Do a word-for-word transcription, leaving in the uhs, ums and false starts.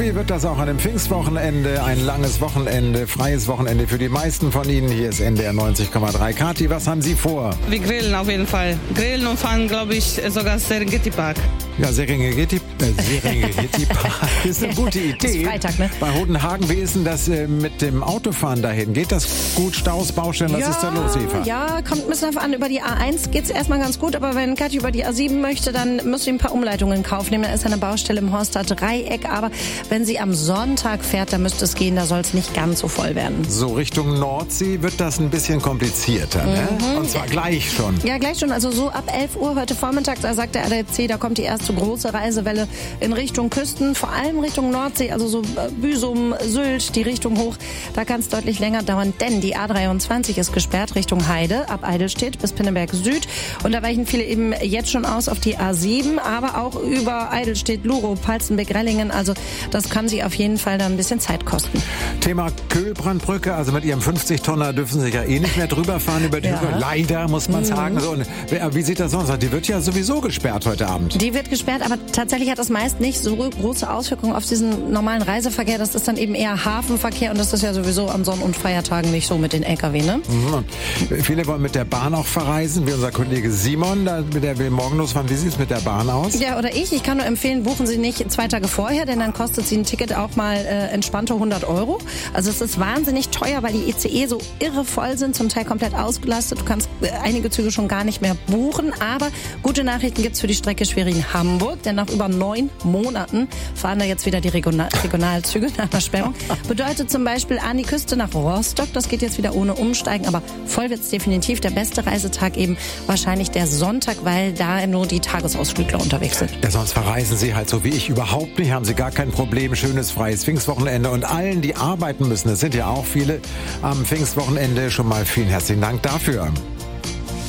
Wie wird das auch an dem Pfingstwochenende? Ein langes Wochenende, freies Wochenende für die meisten von Ihnen. Hier ist N D R neunzig Komma drei. Kathi, was haben Sie vor? Wir grillen auf jeden Fall. Grillen und fahren, glaube ich, sogar Serengeti Park. Ja, Serengeti, äh, Serengeti Park ist eine gute Idee. Ist Freitag, ne? Bei Hodenhagen, wie ist denn das äh, mit dem Autofahren dahin? Geht das gut? Staus, Baustellen, was ja, ist da los, Eva? Ja, kommt ein bisschen darauf an. Über die A eins geht's erstmal ganz gut, aber wenn Kathi über die A sieben möchte, dann müsst ihr ein paar Umleitungen in Kauf nehmen. Da ist eine Baustelle im Horster Dreieck, aber wenn sie am Sonntag fährt, dann müsste es gehen, da soll es nicht ganz so voll werden. So, Richtung Nordsee wird das ein bisschen komplizierter, ne? Mhm. Und zwar gleich schon. Ja, gleich schon. Also so ab elf Uhr heute Vormittag, da sagt der A D A C, da kommt die erste große Reisewelle in Richtung Küsten, vor allem Richtung Nordsee, also so Büsum, Sylt, die Richtung hoch. Da kann es deutlich länger dauern, denn die A dreiundzwanzig ist gesperrt Richtung Heide, ab Eidelstedt bis Pinneberg Süd. Und da weichen viele eben jetzt schon aus auf die A sieben, aber auch über Eidelstedt, Lurow, Palzenbeck, Rellingen. Also das kann sich auf jeden Fall dann ein bisschen Zeit kosten. Thema Köhlbrandbrücke, also mit Ihrem fünfzig Tonner dürfen Sie ja eh nicht mehr drüber fahren über die Ja. Brücke. Leider, muss man Mhm. sagen. So, und wie sieht das sonst aus? Die wird ja sowieso gesperrt heute Abend. Die wird gesperrt, aber tatsächlich hat das meist nicht so große Auswirkungen auf diesen normalen Reiseverkehr. Das ist dann eben eher Hafenverkehr und das ist ja sowieso an Sonn- und Feiertagen nicht so mit den L K W, ne? Mhm. Viele wollen mit der Bahn auch verreisen, wie unser Kollege Simon, da, der will morgen losfahren. Wie sieht es mit der Bahn aus? Ja, oder ich. Ich kann nur empfehlen, buchen Sie nicht zwei Tage vorher, denn dann kostet Sie ein Ticket auch mal äh, entspannte hundert Euro. Also es ist wahnsinnig teuer, weil die I C E so irre voll sind, zum Teil komplett ausgelastet. Du kannst äh, einige Züge schon gar nicht mehr buchen. Aber gute Nachrichten gibt's für die Strecke Schwerin-Hamburg, denn nach über neun Monaten fahren da jetzt wieder die Regional- Regionalzüge nach der Sperrung. Bedeutet zum Beispiel an die Küste nach Rostock. Das geht jetzt wieder ohne Umsteigen, aber voll wird's definitiv. Der beste Reisetag eben wahrscheinlich der Sonntag, weil da nur die Tagesausflügler unterwegs sind. Ja, sonst verreisen Sie halt so wie ich überhaupt nicht, haben Sie gar kein Problem. Schönes, freies Pfingstwochenende. Und allen, die arbeiten müssen, das sind ja auch viele am Pfingstwochenende, schon mal vielen herzlichen Dank dafür.